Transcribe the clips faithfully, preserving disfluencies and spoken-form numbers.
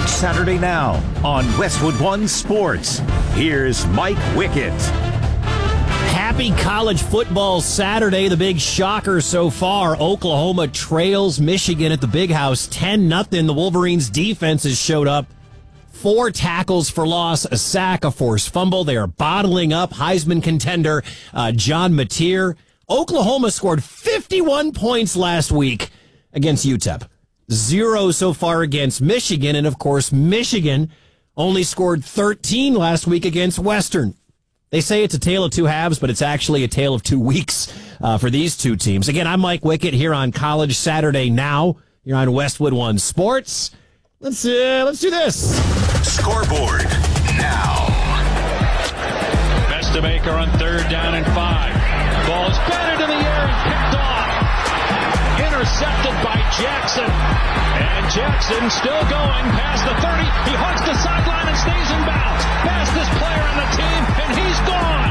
College Saturday Now on Westwood One Sports. Here's Mike Wickett. Happy college football Saturday. The big shocker so far. Oklahoma trails Michigan at the Big House ten nothing. The Wolverines defense has showed up. Four tackles for loss, a sack, a forced fumble. They are bottling up Heisman contender uh, John Mateer. Oklahoma scored fifty-one points last week against U T E P. Zero so far against Michigan. And, of course, Michigan only scored thirteen last week against Western. They say it's a tale of two halves, but it's actually a tale of two weeks uh, for these two teams. Again, I'm Mike Wickett here on College Saturday Now. You're on Westwood One Sports. Let's uh, let's do this. Scoreboard now. Bestamaker on third down and five. Ball is batted in the air and picked off. Intercepted by Jackson. And Jackson still going past the thirty. He hugs the sideline and stays in bounds. Fastest player on the team, and he's gone.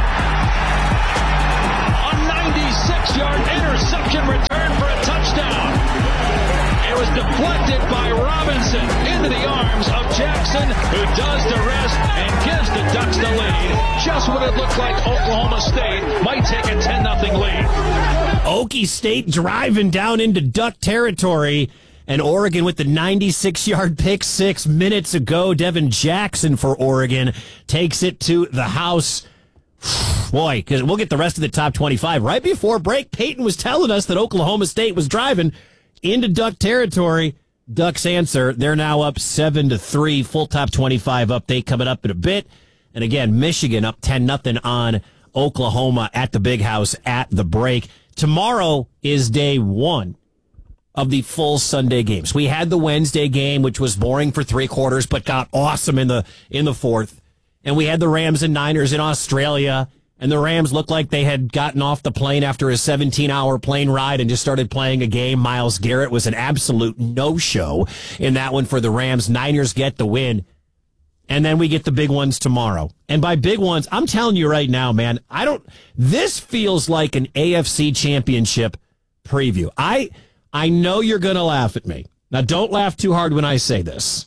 A ninety-six-yard interception return for a touchdown. It was deflected by Robinson into the arms of Jackson, who does the rest and gives the Ducks the lead. Just what it looked like Oklahoma State might take a ten nothing lead. Okie State driving down into Duck territory, and Oregon with the ninety-six-yard pick six minutes ago. Devin Jackson for Oregon takes it to the house. Boy, because we'll get the rest of the top twenty-five. Right before break, Peyton was telling us that Oklahoma State was driving into Duck territory. Ducks answer. They're now up seven to three. Full top twenty-five update coming up in a bit. And again, Michigan up ten nothing on Oklahoma at the Big House at the break. Tomorrow is day one of the full Sunday games. We had the Wednesday game, which was boring for three quarters, but got awesome in the in the fourth. And we had the Rams and Niners in Australia. And the Rams looked like they had gotten off the plane after a seventeen-hour plane ride and just started playing a game. Myles Garrett was an absolute no-show in that one for the Rams. Niners get the win. And then we get the big ones tomorrow. And by big ones, I'm telling you right now, man, I don't, this feels like an A F C championship preview. I, I know you're going to laugh at me. Now, don't laugh too hard when I say this.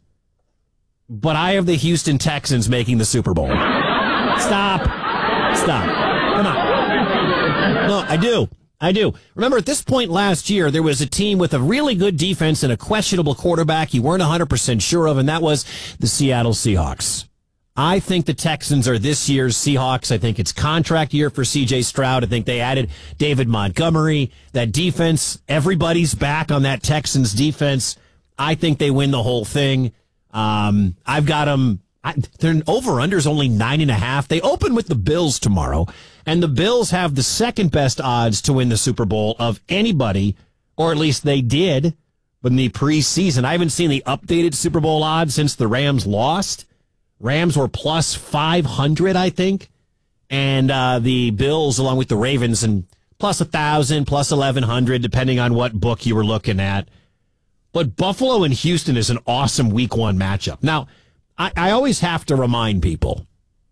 But I have the Houston Texans making the Super Bowl. Stop. Stop. Come on. No, I do. I do. Remember, at this point last year, there was a team with a really good defense and a questionable quarterback you weren't one hundred percent sure of, and that was the Seattle Seahawks. I think the Texans are this year's Seahawks. I think it's contract year for C J Stroud. I think they added David Montgomery. That defense, everybody's back on that Texans defense. I think they win the whole thing. Um, I've got them. I, their over-under's only nine and a half. They open with the Bills tomorrow, and the Bills have the second best odds to win the Super Bowl of anybody, or at least they did in the preseason. I haven't seen the updated Super Bowl odds since the Rams lost. Rams were plus five hundred, I think, and uh, the Bills, along with the Ravens, and plus one thousand, plus eleven hundred, depending on what book you were looking at. But Buffalo and Houston is an awesome week one matchup. Now, I, I always have to remind people,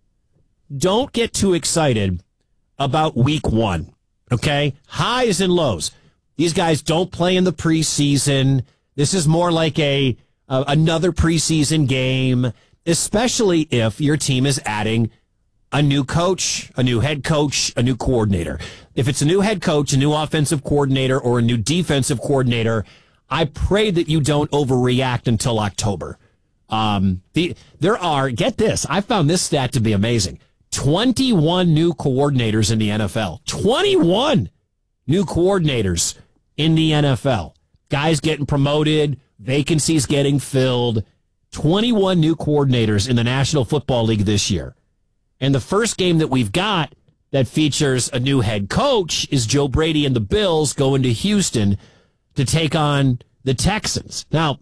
don't get too excited about week one, okay? Highs and lows. These guys don't play in the preseason. This is more like a uh, another preseason game, especially if your team is adding a new coach, a new head coach, a new coordinator. If it's a new head coach, a new offensive coordinator, or a new defensive coordinator, I pray that you don't overreact until October. Um, the, there are, get this, I found this stat to be amazing. twenty-one new coordinators in the N F L. twenty-one new coordinators in the N F L. Guys getting promoted, vacancies getting filled. twenty-one new coordinators in the National Football League this year. And the first game that we've got that features a new head coach is Joe Brady and the Bills going to Houston to take on the Texans. Now,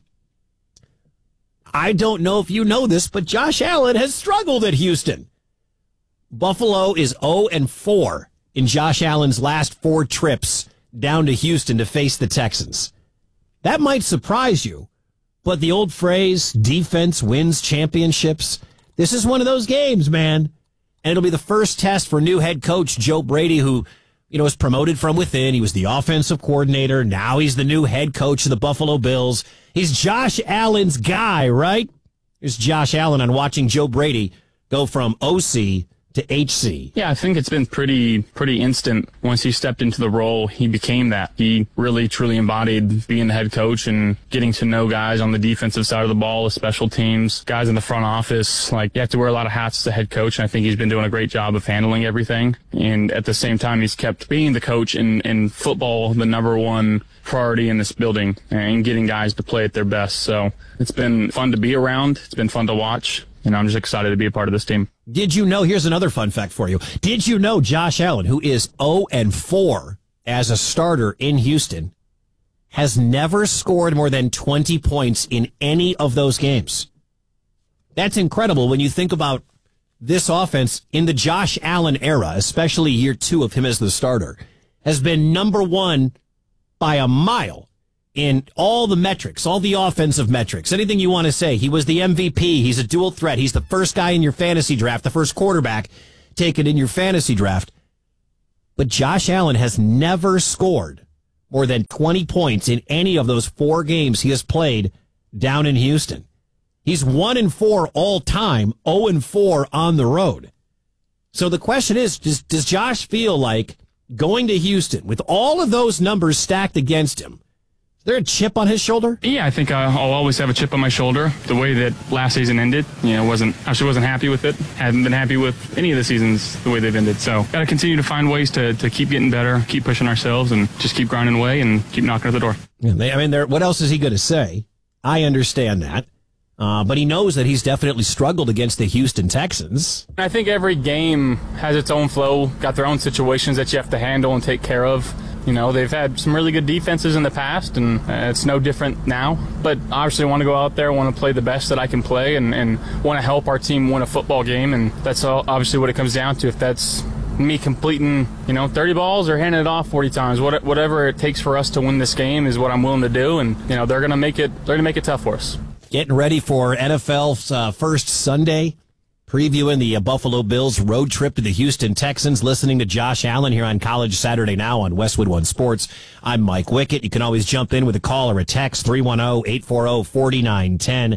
I don't know if you know this, but Josh Allen has struggled at Houston. Buffalo is oh and four in Josh Allen's last four trips down to Houston to face the Texans. That might surprise you, but the old phrase, defense wins championships, this is one of those games, man. And it'll be the first test for new head coach Joe Brady, who, you know, was promoted from within. He was the offensive coordinator. Now he's the new head coach of the Buffalo Bills. He's Josh Allen's guy, right? Here's Josh Allen on watching Joe Brady go from O C to H C. Yeah, I think it's been pretty pretty instant. Once he stepped into the role, he became that. He really, truly embodied being the head coach and getting to know guys on the defensive side of the ball, the special teams, guys in the front office. Like, you have to wear a lot of hats as a head coach, and I think he's been doing a great job of handling everything. And at the same time, he's kept being the coach in, in football, the number one priority in this building, and getting guys to play at their best. So it's been fun to be around. It's been fun to watch. And I'm just excited to be a part of this team. Did you know, here's another fun fact for you. Did you know Josh Allen, who is oh and four as a starter in Houston, has never scored more than twenty points in any of those games? That's incredible when you think about this offense in the Josh Allen era, especially year two of him as the starter, has been number one by a mile in all the metrics, all the offensive metrics, anything you want to say. He was the M V P. He's a dual threat. He's the first guy in your fantasy draft, the first quarterback taken in your fantasy draft. But Josh Allen has never scored more than twenty points in any of those four games he has played down in Houston. He's one and four all time, oh and four on the road. So the question is, does, does Josh feel like going to Houston with all of those numbers stacked against him, is there a chip on his shoulder? Yeah, I think uh, I'll always have a chip on my shoulder. The way that last season ended, you know, wasn't actually wasn't happy with it. Hadn't been happy with any of the seasons the way they've ended. So got to continue to find ways to, to keep getting better, keep pushing ourselves, and just keep grinding away and keep knocking at the door. Yeah, they, I mean, there. What else is he going to say? I understand that. Uh, but he knows that he's definitely struggled against the Houston Texans. I think every game has its own flow, got their own situations that you have to handle and take care of. You know, they've had some really good defenses in the past, and uh, it's no different now. But obviously, I want to go out there, want to play the best that I can play, and, and want to help our team win a football game. And that's all, obviously what it comes down to. If that's me completing, you know, thirty balls or handing it off forty times, what, whatever it takes for us to win this game is what I'm willing to do. And you know, they're gonna make it. They're gonna make it tough for us. Getting ready for N F L's uh, first Sunday, previewing the uh, Buffalo Bills road trip to the Houston Texans, listening to Josh Allen here on College Saturday Now on Westwood One Sports. I'm Mike Wickett. You can always jump in with a call or a text, three one zero, eight four zero, four nine one zero.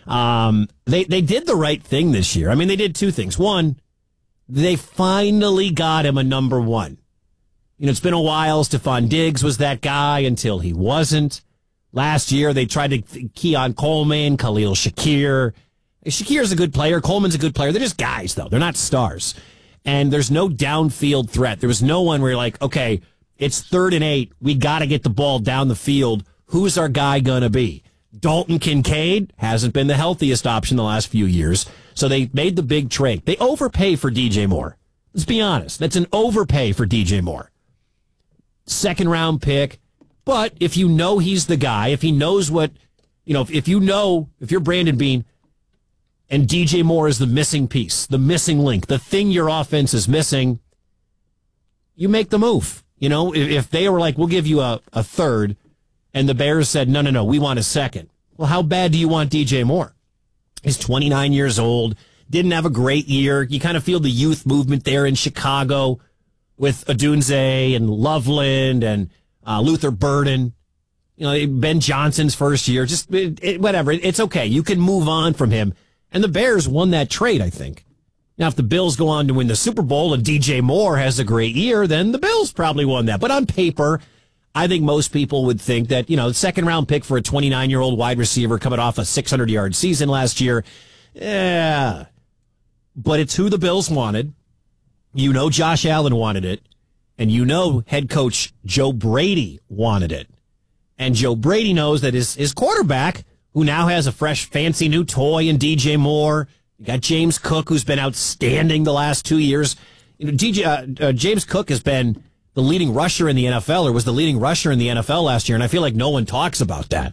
Um, they, they did the right thing this year. I mean, they did two things. One, they finally got him a number one. You know, it's been a while. Stephon Diggs was that guy until he wasn't. Last year, they tried to key on Coleman, Khalil Shakir. Shakir's a good player. Coleman's a good player. They're just guys, though. They're not stars. And there's no downfield threat. There was no one where you're like, okay, it's third and eight. We got to get the ball down the field. Who's our guy going to be? Dalton Kincaid hasn't been the healthiest option the last few years. So they made the big trade. They overpay for D J Moore. Let's be honest. That's an overpay for D J Moore. Second round pick. But if you know he's the guy, if he knows what, you know, if, if you know, if you're Brandon Beane and D J Moore is the missing piece, the missing link, the thing your offense is missing, you make the move. You know, if, if they were like, we'll give you a, a third, and the Bears said, no, no, no, we want a second. Well, how bad do you want D J Moore? He's twenty-nine years old, didn't have a great year. You kind of feel the youth movement there in Chicago with Odunze and Loveland and Uh, Luther Burden, you know, Ben Johnson's first year, just it, it, whatever. It, it's okay. You can move on from him. And the Bears won that trade, I think. Now, if the Bills go on to win the Super Bowl and D J Moore has a great year, then the Bills probably won that. But on paper, I think most people would think that, you know, the second round pick for a twenty-nine-year-old wide receiver coming off a six hundred yard season last year, yeah. But it's who the Bills wanted. You know Josh Allen wanted it. And you know head coach Joe Brady wanted it. And Joe Brady knows that his, his quarterback, who now has a fresh, fancy new toy in D J Moore, you got James Cook, who's been outstanding the last two years. You know, D J uh, uh, James Cook has been the leading rusher in the N F L, or was the leading rusher in the N F L last year, and I feel like no one talks about that.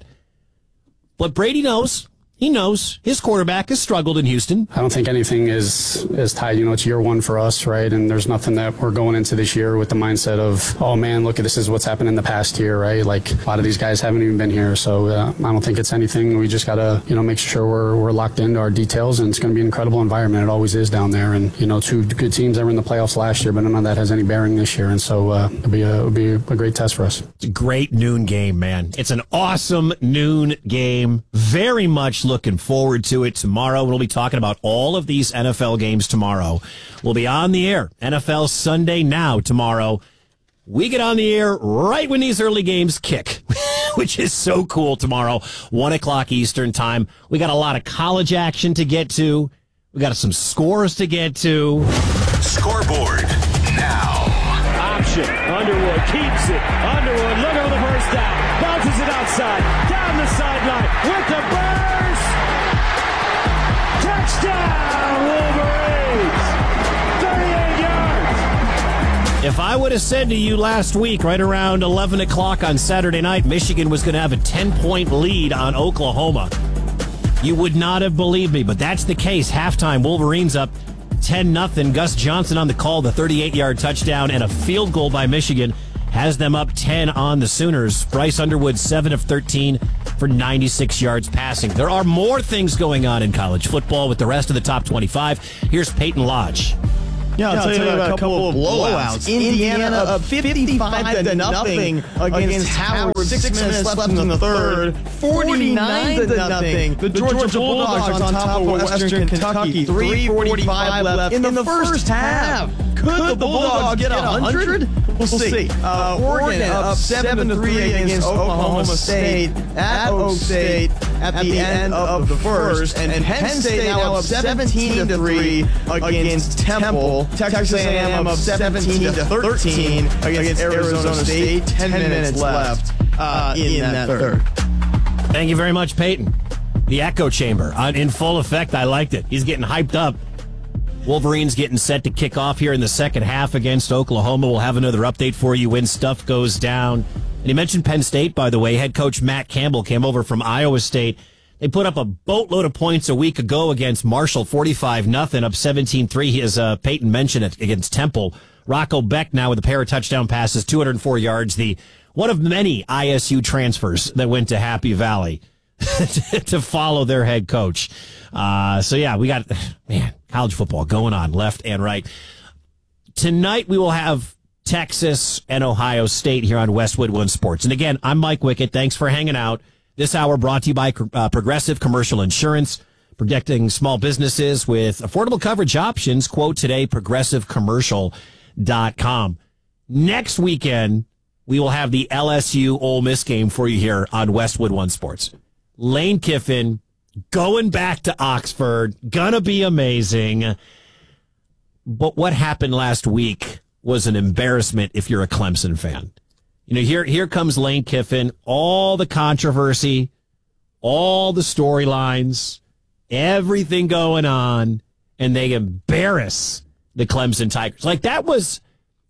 But Brady knows. He knows his quarterback has struggled in Houston. I don't think anything is is tied. You know, it's year one for us, right? And there's nothing that we're going into this year with the mindset of, oh man, look at this is what's happened in the past year, right? Like a lot of these guys haven't even been here, so uh, I don't think it's anything. We just gotta, you know, make sure we're we're locked into our details, and it's going to be an incredible environment. It always is down there, and you know, two good teams that were in the playoffs last year, but none of that has any bearing this year, and so uh, it'll be a it'll be a great test for us. It's a great noon game, man. It's an awesome noon game, very much looking forward to it tomorrow. We'll be talking about all of these N F L games tomorrow. We'll be on the air. N F L Sunday Now tomorrow. We get on the air right when these early games kick, which is so cool tomorrow, one o'clock Eastern time. We got a lot of college action to get to. We got some scores to get to. Scoreboard now. Option. Underwood keeps it. Underwood looking for the first down. Bounces it outside. Down the sideline with the burst. Touchdown, Wolverines. thirty-eight yards. If I would have said to you last week, right around eleven o'clock on Saturday night, Michigan was going to have a ten-point lead on Oklahoma, you would not have believed me, but that's the case. Halftime, Wolverines up ten nothing. Gus Johnson on the call, the thirty-eight-yard touchdown, and a field goal by Michigan has them up ten on the Sooners. Bryce Underwood, seven of thirteen for ninety-six yards passing. There are more things going on in college football with the rest of the top twenty-five. Here's Peyton Lodge. Yeah, I'll, yeah, tell, I'll tell you about, about a couple of blowouts. Indiana up fifty-five to nothing against Howard. Six, Six minutes left in the third. forty-nine to nothing. The Georgia Bulldogs on top of Western Kentucky. three forty-five left in the first half. Could the Bulldogs get one hundred? We'll see. Uh, Oregon up seven to three against Oklahoma State at Oak State at the end of the first, and Penn State now up seventeen to three against Temple. Texas A and M up seventeen to thirteen against Arizona State. Ten minutes left uh, in that third. Thank you very much, Peyton. The echo chamber on, in full effect. I liked it. He's getting hyped up. Wolverines getting set to kick off here in the second half against Oklahoma. We'll have another update for you when stuff goes down. And you mentioned Penn State, by the way. Head coach Matt Campbell came over from Iowa State. They put up a boatload of points a week ago against Marshall, forty-five nothing, up seventeen three, as uh, Peyton mentioned it, against Temple. Rocco Beck now with a pair of touchdown passes, two hundred four yards, the one of many I S U transfers that went to Happy Valley to follow their head coach. Uh, so, yeah, we got, man, college football going on left and right. Tonight we will have Texas and Ohio State here on Westwood One Sports. And again, I'm Mike Wickett. Thanks for hanging out. This hour brought to you by uh, Progressive Commercial Insurance, protecting small businesses with affordable coverage options. Quote today, progressive commercial dot com. Next weekend, we will have the L S U Ole Miss game for you here on Westwood One Sports. Lane Kiffin going back to Oxford, gonna be amazing. But what happened last week was an embarrassment if you're a Clemson fan. You know, here here comes Lane Kiffin, all the controversy, all the storylines, everything going on, and they embarrass the Clemson Tigers. Like, that was,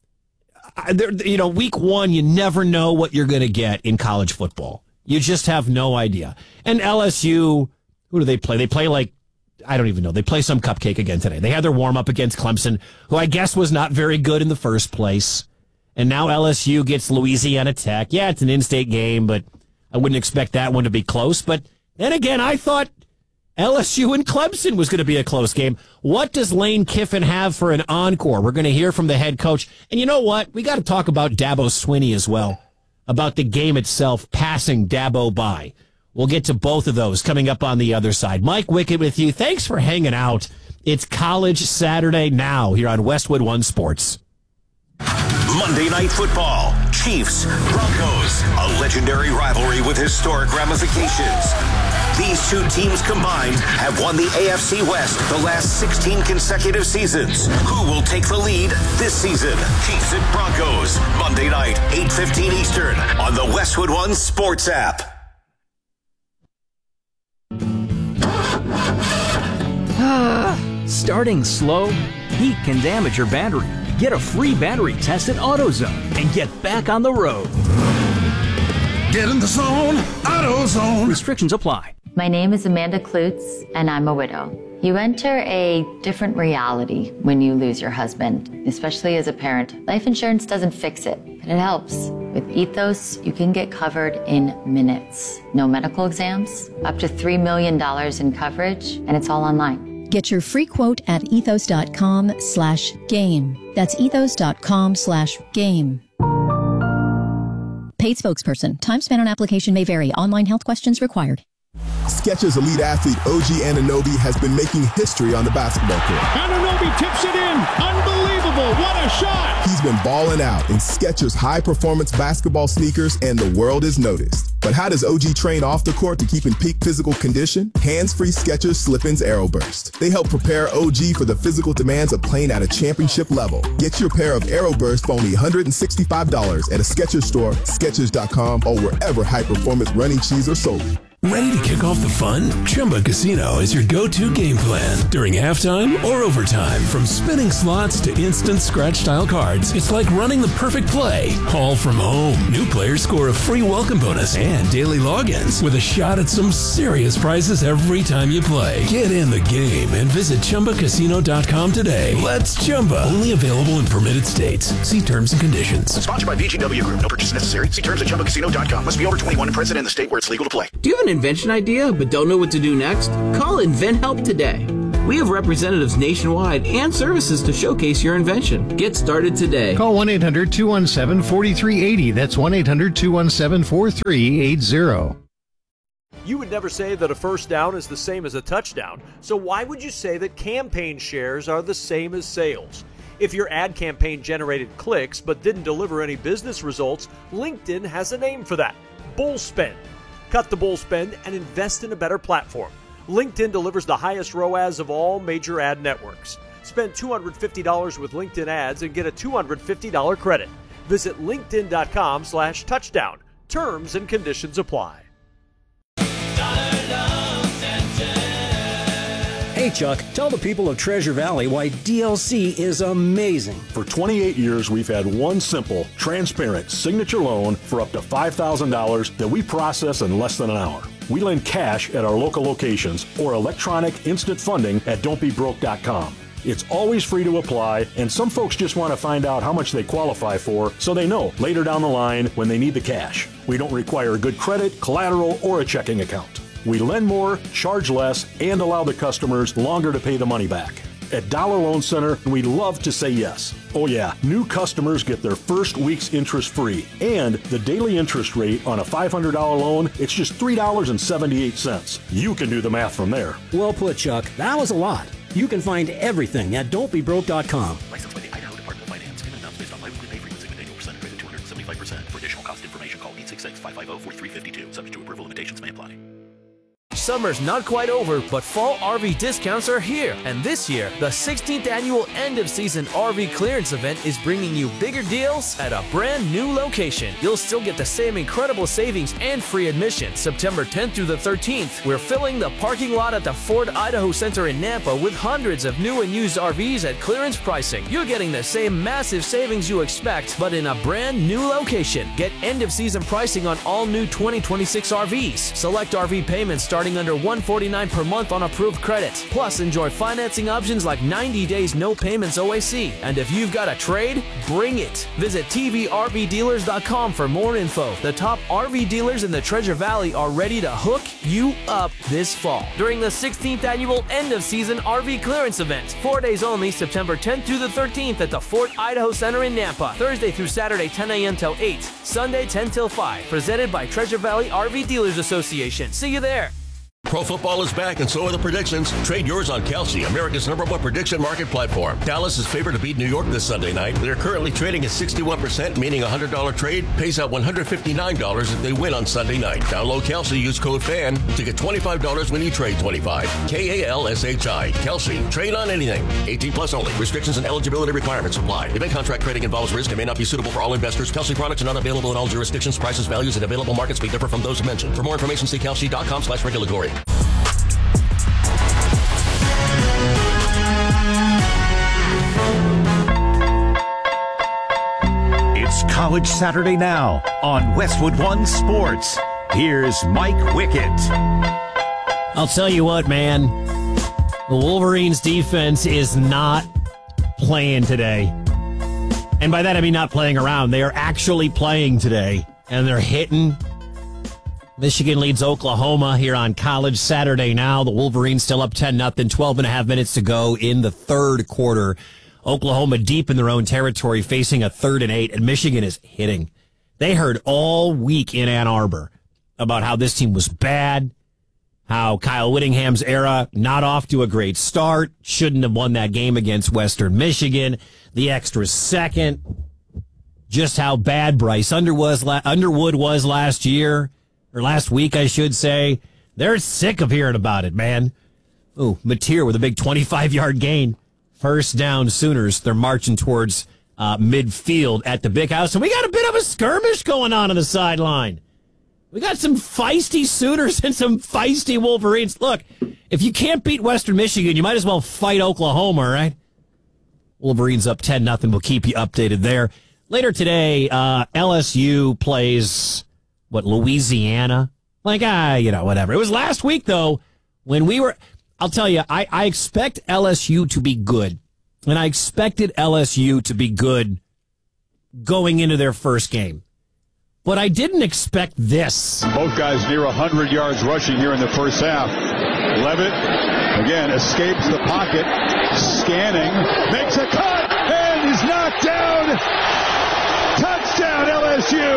you know, week one, you never know what you're going to get in college football. You just have no idea. And L S U, who do they play? They play like, I don't even know. They play some cupcake again today. They had their warm-up against Clemson, who I guess was not very good in the first place. And now L S U gets Louisiana Tech. Yeah, it's an in-state game, but I wouldn't expect that one to be close. But then again, I thought L S U and Clemson was going to be a close game. What does Lane Kiffin have for an encore? We're going to hear from the head coach. And you know what? We got to talk about Dabo Swinney as well, about the game itself passing Dabo by. We'll get to both of those coming up on the other side. Mike Wickett with you. Thanks for hanging out. It's College Saturday Now here on Westwood One Sports. Monday Night Football, Chiefs, Broncos, a legendary rivalry with historic ramifications. These two teams combined have won the A F C West the last sixteen consecutive seasons. Who will take the lead this season? Chiefs and Broncos, Monday night, eight fifteen Eastern, on the Westwood One Sports app. Starting slow? Heat can damage your battery. Get a free battery test at AutoZone and get back on the road. Get in the zone, AutoZone. Restrictions apply. My name is Amanda Klutz, and I'm a widow. You enter a different reality when you lose your husband, especially as a parent. Life insurance doesn't fix it, but it helps. With Ethos, you can get covered in minutes. No medical exams, up to three million dollars in coverage, and it's all online. Get your free quote at ethos.com slash game. That's ethos.com slash game. Paid spokesperson. Time spent on application may vary. Online health questions required. Skechers elite athlete O G Anunoby has been making history on the basketball court. Anunoby tips it in. Unbelievable. What a shot. He's been balling out in Skechers high-performance basketball sneakers, and the world is noticed. But how does O G train off the court to keep in peak physical condition? Hands-free Skechers Slip-ins AeroBurst. They help prepare O G for the physical demands of playing at a championship level. Get your pair of AeroBurst for only one hundred sixty-five dollars at a Skechers store, Skechers dot com, or wherever high-performance running shoes are sold. Ready to kick off the fun? Chumba Casino is your go-to game plan during halftime or overtime. From spinning slots to instant scratch-style cards, it's like running the perfect play, all from home. New players score a free welcome bonus and daily logins with a shot at some serious prizes every time you play. Get in the game and visit Chumba Casino dot com today. Let's Chumba. Only available in permitted states. See terms and conditions. Sponsored by V G W Group. No purchase necessary. See terms at Chumba Casino dot com. Must be over twenty-one and present in the state where it's legal to play. Do you have an invention idea but don't know what to do next? Call InventHelp today. We have representatives nationwide and services to showcase your invention. Get started today. Call one eight hundred two one seven four three eight zero. That's one eight hundred two one seven four three eight zero. You would never say that a first down is the same as a touchdown, so why would you say that campaign shares are the same as sales? If your ad campaign generated clicks but didn't deliver any business results, LinkedIn has a name for that: bull spend. Cut the bull spend and invest in a better platform. LinkedIn delivers the highest R O A S of all major ad networks. Spend two hundred fifty dollars with LinkedIn ads and get a two hundred fifty dollars credit. Visit linkedin dot com slash touchdown. Terms and conditions apply. Hey Chuck, tell the people of Treasure Valley why D L C is amazing. For twenty-eight years, we've had one simple, transparent signature loan for up to five thousand dollars that we process in less than an hour. We lend cash at our local locations or electronic instant funding at don't be broke dot com. It's always free to apply, and some folks just want to find out how much they qualify for so they know later down the line when they need the cash. We don't require good credit, collateral, or a checking account. We lend more, charge less, and allow the customers longer to pay the money back. At Dollar Loan Center, we love to say yes. Oh yeah, new customers get their first week's interest free. And the daily interest rate on a five hundred dollars loan, it's just three dollars and seventy-eight cents. You can do the math from there. Well put, Chuck. That was a lot. You can find everything at don't be broke dot com. Licensed by the Idaho Department of Finance. Payment amounts based on biweekly pay frequency with annual percentage rate of two hundred seventy-five percent. For additional cost information, call eight six six, five five zero, four three five two. Subject to approval, limitations may apply. Summer's not quite over, but fall R V discounts are here. And this year, the sixteenth annual end-of-season R V clearance event is bringing you bigger deals at a brand new location. You'll still get the same incredible savings and free admission. September tenth through the thirteenth, we're filling the parking lot at the Ford Idaho Center in Nampa with hundreds of new and used R Vs at clearance pricing. You're getting the same massive savings you expect, but in a brand new location. Get end-of-season pricing on all new twenty twenty-six R Vs. Select R V payments starting under one hundred forty-nine dollars per month on approved credit. Plus, enjoy financing options like ninety days no payments O A C. And if you've got a trade, bring it. Visit T V R V dealers dot com for more info. The top R V dealers in the Treasure Valley are ready to hook you up this fall during the sixteenth annual end-of-season R V clearance event. Four days only, September tenth through the thirteenth at the Fort Idaho Center in Nampa. Thursday through Saturday, ten a.m. till eight. Sunday, ten till five. Presented by Treasure Valley R V Dealers Association. See you there. Pro football is back, and so are the predictions. Trade yours on Kelsey, America's number one prediction market platform. Dallas is favored to beat New York this Sunday night. They're currently trading at sixty-one percent, meaning a one hundred dollars trade pays out one hundred fifty-nine dollars if they win on Sunday night. Download Kelsey, use code FAN to get twenty-five dollars when you trade twenty-five dollars. K A L S H I. Kelsey. Trade on anything. eighteen plus only. Restrictions and eligibility requirements apply. Event contract trading involves risk and may not be suitable for all investors. Kelsey products are not available in all jurisdictions. Prices, values, and available markets may differ from those mentioned. For more information, see kelsey dot com slash regulatory. It's College Saturday now on Westwood One Sports. Here's Mike Wickett. I'll tell you what, man. The Wolverines defense is not playing today. And by that, I mean not playing around. They are actually playing today. And they're hitting. Michigan leads Oklahoma here on College Saturday now. The Wolverines still up ten nothing, twelve and a half minutes to go in the third quarter. Oklahoma deep in their own territory, facing a third and eight, and Michigan is hitting. They heard all week in Ann Arbor about how this team was bad, how Kyle Whittingham's era not off to a great start, shouldn't have won that game against Western Michigan, the extra second, just how bad Bryce Underwood was, Underwood was last year, or last week, I should say. They're sick of hearing about it, man. Ooh, Mateer with a big twenty-five-yard gain. First down Sooners. They're marching towards uh, midfield at the Big House, and we got a bit of a skirmish going on on the sideline. We got some feisty Sooners and some feisty Wolverines. Look, if you can't beat Western Michigan, you might as well fight Oklahoma, right? Wolverines up ten nothing. We'll keep you updated there. Later today, uh, L S U plays, what, Louisiana? Like, ah, you know, whatever. It was last week, though, when we were, I'll tell you, I, I expect L S U to be good. And I expected L S U to be good going into their first game. But I didn't expect this. Both guys near one hundred yards rushing here in the first half. Levitt, again, escapes the pocket, scanning, makes a cut, and he's knocked down. Touchdown, L S U.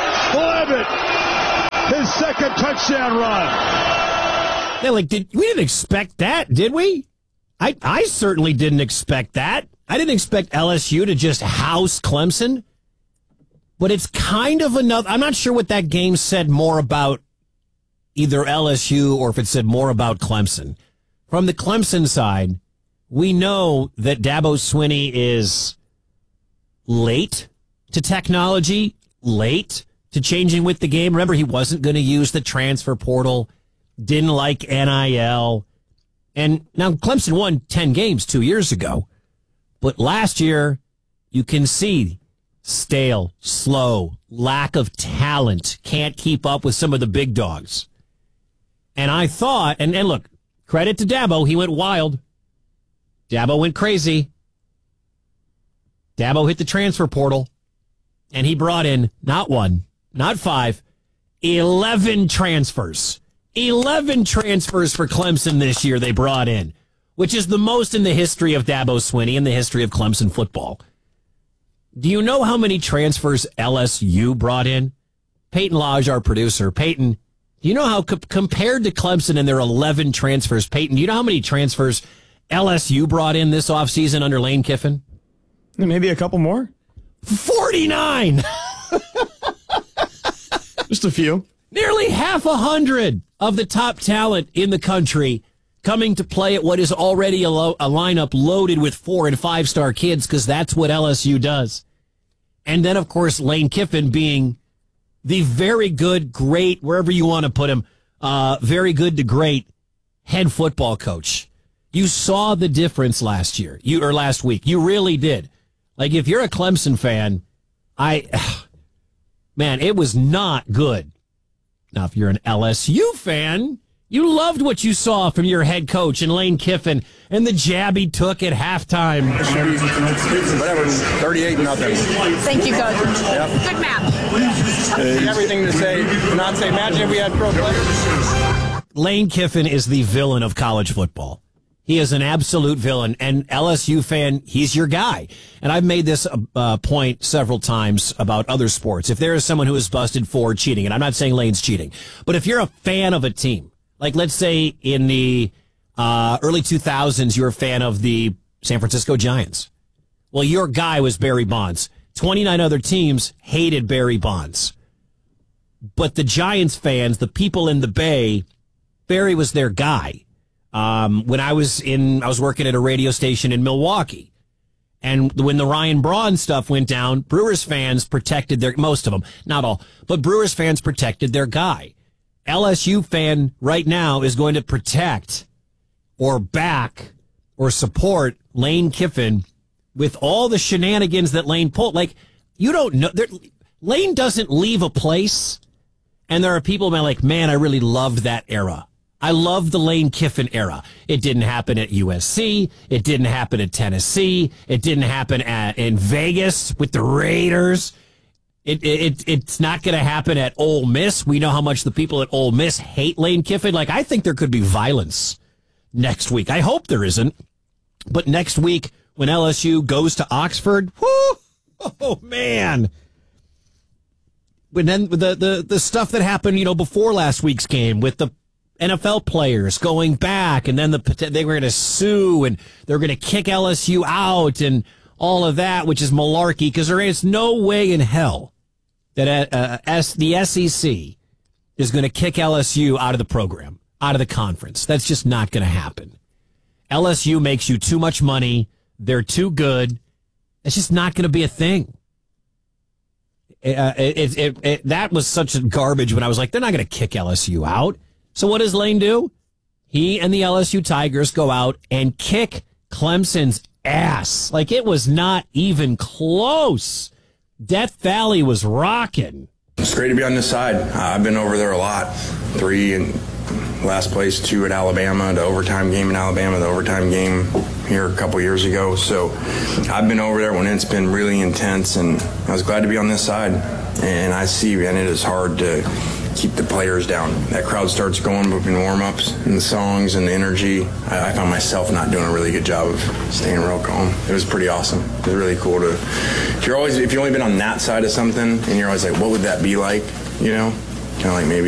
Levitt, his second touchdown run. They're like, did, we didn't expect that, did we? I, I certainly didn't expect that. I didn't expect L S U to just house Clemson. But it's kind of another, I'm not sure what that game said more about either L S U or if it said more about Clemson. From the Clemson side, we know that Dabo Swinney is late to technology, late to changing with the game. Remember, he wasn't going to use the transfer portal, didn't like N I L. And now Clemson won ten games two years ago. But last year, you can see stale, slow, lack of talent, can't keep up with some of the big dogs. And I thought, and, and look, credit to Dabo, he went wild. Dabo went crazy. Dabo hit the transfer portal, and he brought in not one, not five, eleven transfers. eleven transfers for Clemson this year they brought in, which is the most in the history of Dabo Swinney, in the history of Clemson football. Do you know how many transfers L S U brought in? Peyton Lodge, our producer. Peyton, do you know how, co- compared to Clemson and their eleven transfers, Peyton, do you know how many transfers L S U brought in this offseason under Lane Kiffin? Maybe a couple more? forty-nine! Just a few. Nearly half a hundred of the top talent in the country coming to play at what is already a, lo- a lineup loaded with four and five star kids, because that's what L S U does. And then, of course, Lane Kiffin being the very good, great, wherever you want to put him, uh, very good to great head football coach. You saw the difference last year, you or last week. You really did. Like, if you're a Clemson fan, I, man, it was not good. Now, if you're an L S U fan, you loved what you saw from your head coach and Lane Kiffin and the jab he took at halftime. Whatever, thirty-eight nothing. Thank you, Coach. Yep. Good math. Everything to say, not say, imagine if we had pro players. Lane Kiffin is the villain of college football. He is an absolute villain, and L S U fan, he's your guy. And I've made this uh, point several times about other sports. If there is someone who is busted for cheating, and I'm not saying Lane's cheating, but if you're a fan of a team, like, let's say in the uh, early two thousands, you're a fan of the San Francisco Giants. Well, your guy was Barry Bonds. twenty-nine other teams hated Barry Bonds. But the Giants fans, the people in the Bay, Barry was their guy. Um, when I was in, I was working at a radio station in Milwaukee. And when the Ryan Braun stuff went down, Brewers fans protected their, most of them, not all, but Brewers fans protected their guy. L S U fan right now is going to protect or back or support Lane Kiffin with all the shenanigans that Lane pulled. Like, you don't know. There, Lane doesn't leave a place, and there are people who are like, man, I really loved that era. I love the Lane Kiffin era. It didn't happen at U S C. It didn't happen at Tennessee. It didn't happen at in Vegas with the Raiders. It, it It's not going to happen at Ole Miss. We know how much the people at Ole Miss hate Lane Kiffin. Like, I think there could be violence next week. I hope there isn't. But next week, when L S U goes to Oxford, whoo, oh, man. When then the, the, the stuff that happened, you know, before last week's game with the N F L players going back, and then the they were going to sue, and they're going to kick L S U out, and all of that, which is malarkey, because there is no way in hell that uh, S, the S E C is going to kick L S U out of the program, out of the conference. That's just not going to happen. L S U makes you too much money. They're too good. It's just not going to be a thing. Uh, it, it, it, that was such a garbage when I was like, they're not going to kick L S U out. So what does Lane do? He and the L S U Tigers go out and kick Clemson's ass. Like, it was not even close. Death Valley was rocking. It's great to be on this side. Uh, I've been over there a lot. Three in last place, two at Alabama, the overtime game in Alabama, the overtime game here a couple years ago. So I've been over there when it's been really intense, and I was glad to be on this side. And I see, man, it is hard to keep the players down. That crowd starts going between warm-ups and the songs and the energy. I, I found myself not doing a really good job of staying real calm. It was pretty awesome. It was really cool to, if you're always, if you've only been on that side of something and you're always like, what would that be like, you know? Kind of like maybe